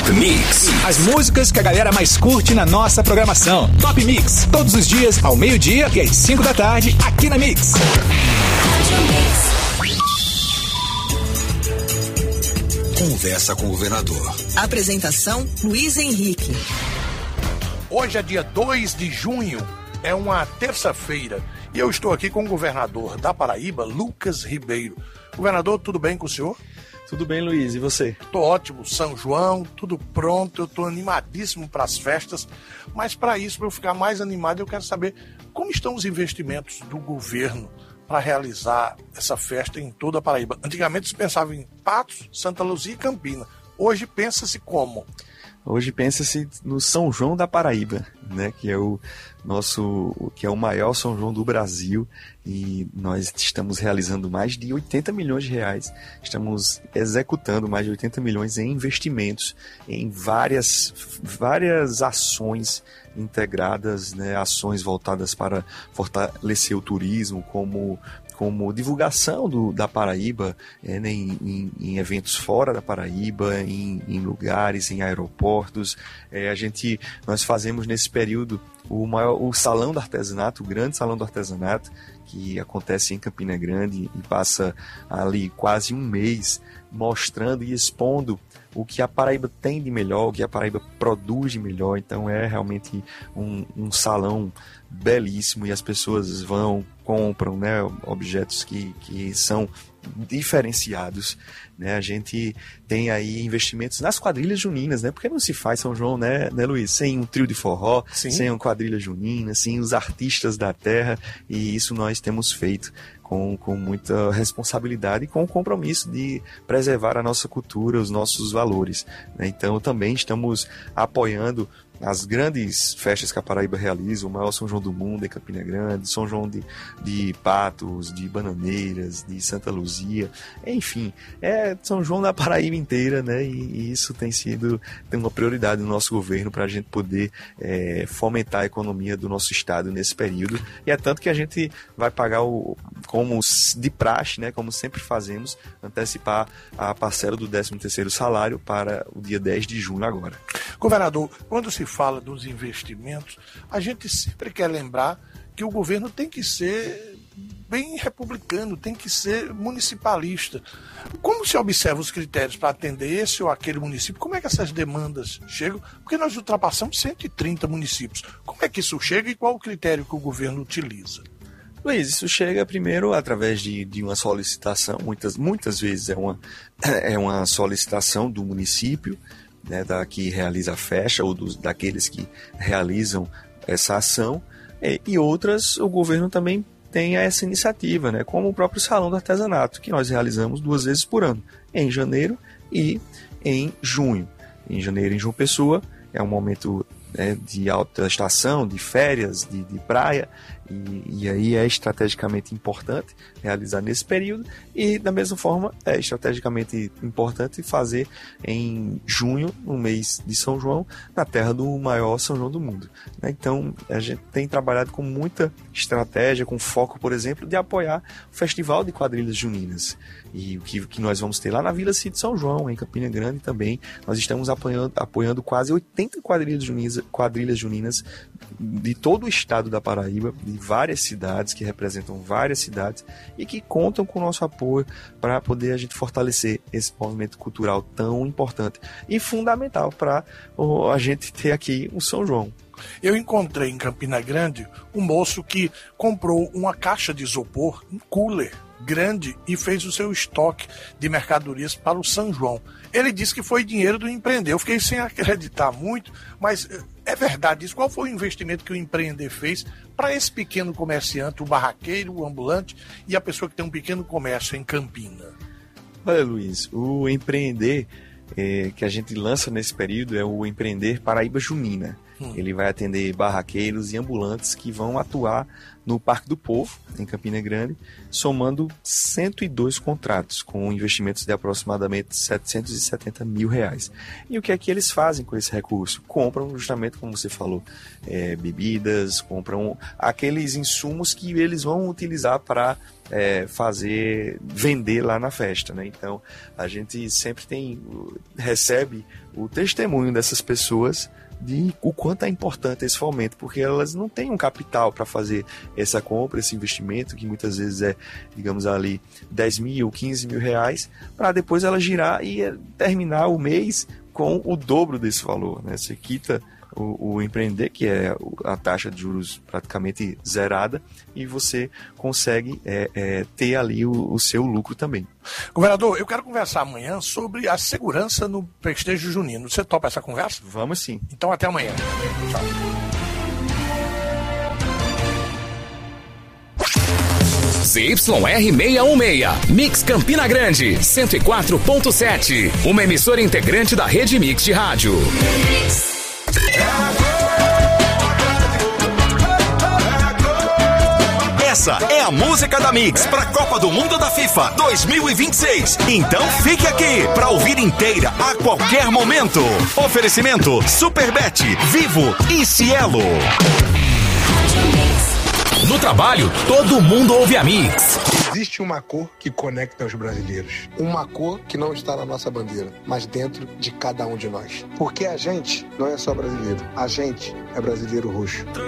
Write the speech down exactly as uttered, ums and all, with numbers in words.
Top Mix. As músicas que a galera mais curte na nossa programação. Top Mix, todos os dias, ao meio-dia e às cinco da tarde, aqui na Mix. Conversa com o governador. Apresentação, Luiz Henrique. Hoje é dia dois de junho, é uma terça-feira, e eu estou aqui com o governador da Paraíba, Lucas Ribeiro. Governador, tudo bem com o senhor? Tudo bem, Luiz, e você? Tô ótimo, São João, tudo pronto, eu tô animadíssimo para as festas, mas para isso, para eu ficar mais animado, eu quero saber como estão os investimentos do governo para realizar essa festa em toda a Paraíba. Antigamente se pensava em Patos, Santa Luzia e Campina. Hoje pensa-se como? Hoje pensa-se no São João da Paraíba, né, que é o nosso, que é o maior São João do Brasil, e nós estamos realizando mais de oitenta milhões de reais, estamos executando mais de oitenta milhões em investimentos, em várias, várias ações integradas, né, ações voltadas para fortalecer o turismo, como como divulgação do, da Paraíba, é, né, em, em, em eventos fora da Paraíba, em, em lugares, em aeroportos. É, a gente, nós fazemos nesse período o, maior, o Salão do Artesanato, o grande Salão do Artesanato, que acontece em Campina Grande e passa ali quase um mês mostrando e expondo o que a Paraíba tem de melhor, o que a Paraíba produz de melhor. Então é realmente um, um salão belíssimo, e as pessoas vão, compram, né, objetos que, que são diferenciados, né? A gente tem aí investimentos nas quadrilhas juninas, né? Porque não se faz São João, né, né Luiz? Sem um trio de forró, Sim. sem uma quadrilha junina, sem os artistas da terra, e isso nós temos feito com, com muita responsabilidade e com o compromisso de preservar a nossa cultura, os nossos valores, né? Então também estamos apoiando as grandes festas que a Paraíba realiza, o maior São João do mundo em Campina Grande, São João de, de Patos, de Bananeiras, de Santa Luzia, enfim, é São João da Paraíba inteira, né? E, e isso tem sido tem uma prioridade no nosso governo para a gente poder é, fomentar a economia do nosso estado nesse período, e é tanto que a gente vai pagar o, como de praxe, né? Como sempre fazemos, antecipar a parcela do décimo terceiro salário para o dia dez de junho agora. Governador, quando se fala dos investimentos, a gente sempre quer lembrar que o governo tem que ser bem republicano, tem que ser municipalista. Como se observa os critérios para atender esse ou aquele município? Como é que essas demandas chegam? Porque nós ultrapassamos cento e trinta municípios. Como é que isso chega e qual o critério que o governo utiliza? Luiz, isso chega primeiro através de, de uma solicitação, muitas, muitas vezes é uma, é uma solicitação do município, né, da que realiza a festa, ou dos, daqueles que realizam essa ação, e, e outras o governo também tem essa iniciativa, né, como o próprio Salão do Artesanato, que nós realizamos duas vezes por ano, em janeiro e em junho. Em janeiro em João Pessoa, é um momento, né, de alta estação, de férias, de, de praia, e, e aí é estrategicamente importante realizar nesse período, e da mesma forma é estrategicamente importante fazer em junho, no mês de São João, na terra do maior São João do mundo, né? Então a gente tem trabalhado com muita estratégia, com foco, por exemplo, de apoiar o Festival de Quadrilhas Juninas, e o que, que nós vamos ter lá na Vila Cid São João, em Campina Grande também. Nós estamos apoiando, apoiando quase oitenta quadrilhas juninas, quadrilhas juninas de todo o estado da Paraíba, de várias cidades, que representam várias cidades, e que contam com o nosso apoio para poder a gente fortalecer esse movimento cultural tão importante e fundamental para a gente ter aqui um São João. Eu encontrei em Campina Grande um moço que comprou uma caixa de isopor, um cooler grande, e fez o seu estoque de mercadorias para o São João. Ele disse que foi dinheiro do empreender. Eu fiquei sem acreditar muito, mas é verdade isso? Qual foi o investimento que o empreender fez para esse pequeno comerciante, o barraqueiro, o ambulante e a pessoa que tem um pequeno comércio em Campina? Olha, Luiz, o empreender é, que a gente lança nesse período é o Empreender Paraíba Junina. Hum. Ele vai atender barraqueiros e ambulantes que vão atuar no Parque do Povo, em Campina Grande, somando cento e dois contratos, com investimentos de aproximadamente setecentos e setenta mil reais. E o que é que eles fazem com esse recurso? Compram justamente, como você falou, é, bebidas, compram aqueles insumos que eles vão utilizar para é, fazer, vender lá na festa, né? Então, a gente sempre tem, recebe o testemunho dessas pessoas de o quanto é importante esse fomento, porque elas não têm um capital para fazer essa compra, esse investimento, que muitas vezes é, digamos ali, dez mil, quinze mil reais, para depois ela girar e terminar o mês com o dobro desse valor, né? Você quita o, o empreender, que é a taxa de juros praticamente zerada, e você consegue é, é, ter ali o, o seu lucro também. Governador, eu quero conversar amanhã sobre a segurança no festejo junino. Você topa essa conversa? Vamos sim. Então até amanhã. Tchau. Z Y R seiscentos e dezesseis, Mix Campina Grande, cento e quatro ponto sete. Uma emissora integrante da Rede Mix de Rádio. Essa é a música da Mix para a Copa do Mundo da FIFA dois mil e vinte e seis. Então fique aqui para ouvir inteira a qualquer momento. Oferecimento Superbet, Vivo e Cielo. No trabalho, todo mundo ouve a Mix. Existe uma cor que conecta os brasileiros. Uma cor que não está na nossa bandeira, mas dentro de cada um de nós. Porque a gente não é só brasileiro. A gente é brasileiro roxo.